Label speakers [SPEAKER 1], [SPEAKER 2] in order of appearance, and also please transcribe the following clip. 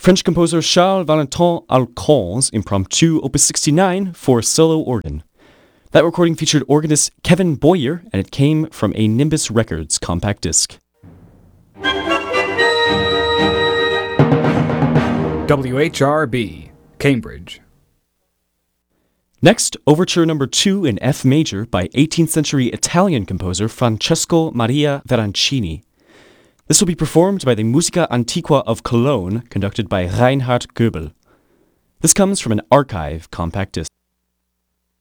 [SPEAKER 1] French composer Charles Valentin Alcon's Impromptu Opus 69 for solo organ. That recording featured organist Kevin Boyer, and it came from a Nimbus Records compact disc.
[SPEAKER 2] WHRB, Cambridge.
[SPEAKER 1] Next, Overture No. 2 in F major by 18th century Italian composer Francesco Maria Verrancini. This will be performed by the Musica Antiqua of Cologne, conducted by Reinhard Goebel. This comes from an Archive compact disc.